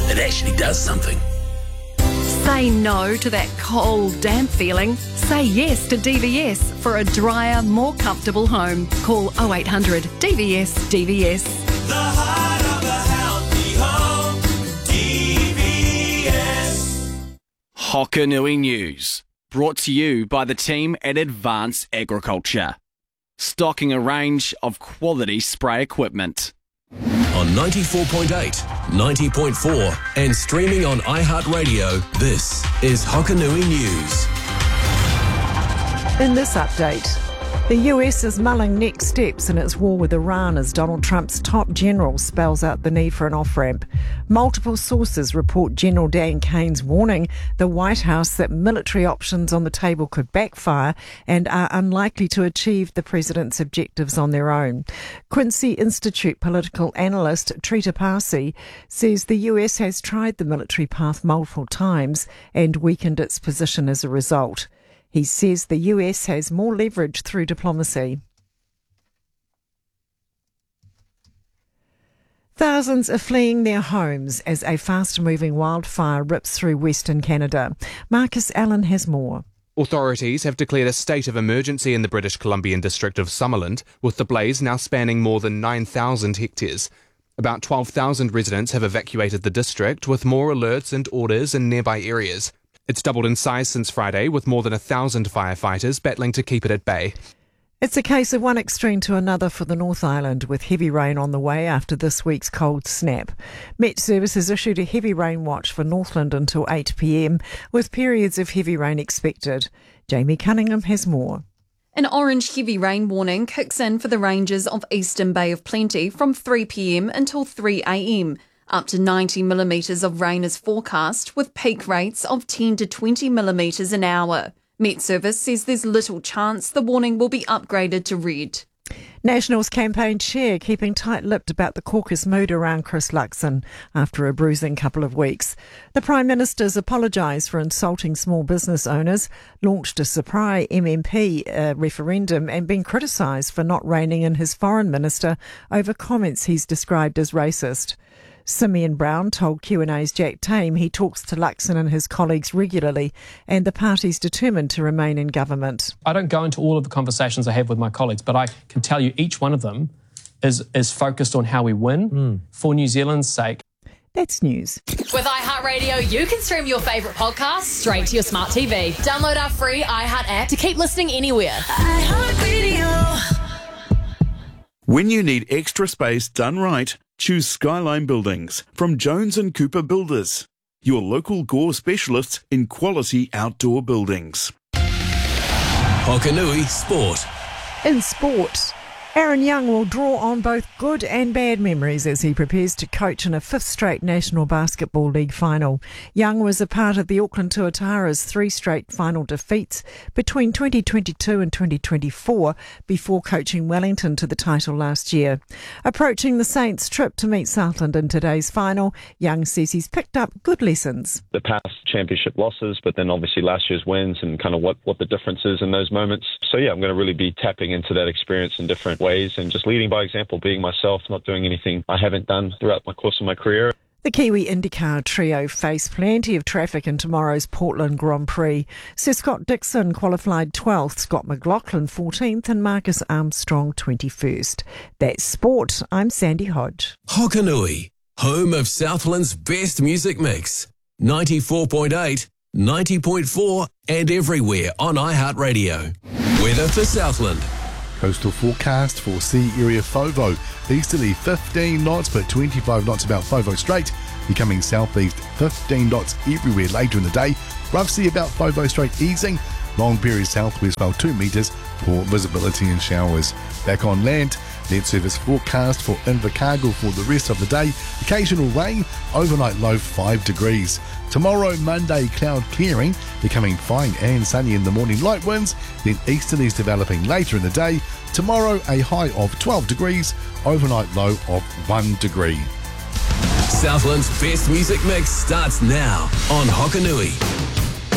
It actually does something. Say no to that cold, damp feeling. Say yes to DVS for a drier, more comfortable home. Call 0800 DVS DVS. The heart of a healthy home, DVS. Hokanui News, brought to you by the team at Advance Agriculture, stocking a range of quality spray equipment. On 94.8, 90.4 and streaming on iHeartRadio, this is Hokanui News. In this update, the US is mulling next steps in its war with Iran as Donald Trump's top general spells out the need for an off-ramp. Multiple sources report General Dan Kane's warning the White House that military options on the table could backfire and are unlikely to achieve the president's objectives on their own. Quincy Institute political analyst Trita Parsi says the US has tried the military path multiple times and weakened its position as a result. He says the US has more leverage through diplomacy. Thousands are fleeing their homes as a fast-moving wildfire rips through Western Canada. Marcus Allen has more. Authorities have declared a state of emergency in the British Columbian district of Summerland, with the blaze now spanning more than 9,000 hectares. About 12,000 residents have evacuated the district, with more alerts and orders in nearby areas. It's doubled in size since Friday, with more than 1,000 firefighters battling to keep it at bay. It's a case of one extreme to another for the North Island, with heavy rain on the way after this week's cold snap. Met Service has issued a heavy rain watch for Northland until 8 p.m, with periods of heavy rain expected. Jamie Cunningham has more. An orange heavy rain warning kicks in for the ranges of Eastern Bay of Plenty from 3 p.m. until 3 a.m. Up to 90 millimetres of rain is forecast, with peak rates of 10 to 20 millimetres an hour. Met Service says there's little chance the warning will be upgraded to red. Nationals campaign chair keeping tight-lipped about the caucus mood around Chris Luxon after a bruising couple of weeks. The Prime Minister's apologised for insulting small business owners, launched a surprise MMP referendum and been criticised for not reining in his foreign minister over comments he's described as racist. Simeon Brown told Q&A's Jack Tame he talks to Luxon and his colleagues regularly and the party's determined to remain in government. I don't go into all of the conversations I have with my colleagues, but I can tell you each one of them is focused on how we win for New Zealand's sake. That's news. With iHeartRadio, you can stream your favourite podcasts straight to your smart TV. Download our free iHeart app to keep listening anywhere. iHeartRadio. When you need extra space done right, choose Skyline Buildings from Jones & Cooper Builders, your local Gore specialists in quality outdoor buildings. Hokanui Sport. In sport, Aaron Young will draw on both good and bad memories as he prepares to coach in a fifth straight National Basketball League final. Young was a part of the Auckland Tuatara's 3 straight final defeats between 2022 and 2024 before coaching Wellington to the title last year. Approaching the Saints' trip to meet Southland in today's final, Young says he's picked up good lessons. The past championship losses, but then obviously last year's wins and kind of what the difference is in those moments. So yeah, I'm going to really be tapping into that experience in different ways and just leading by example, being myself, not doing anything I haven't done throughout the course of my career. The Kiwi IndyCar trio face plenty of traffic in tomorrow's Portland Grand Prix. Sir Scott Dixon qualified 12th, Scott McLaughlin 14th and Marcus Armstrong 21st. That's sport. I'm Sandy Hodge. Hokanui, home of Southland's best music mix. 94.8, 90.4 and everywhere on iHeartRadio. Weather for Southland. Coastal forecast for sea area FOVO. Easterly 15 knots, but 25 knots about FOVO Strait. Becoming southeast 15 knots everywhere later in the day. Rough sea about FOVO Strait easing. Long period southwest about 2 metres. Poor visibility and showers. Back on land, Net Service forecast for Invercargill for the rest of the day. Occasional rain, overnight low 5 degrees. Tomorrow, Monday, cloud clearing, becoming fine and sunny in the morning, light winds, then easterlies developing later in the day. Tomorrow, a high of 12 degrees, overnight low of 1 degree. Southland's best music mix starts now on Hokanui.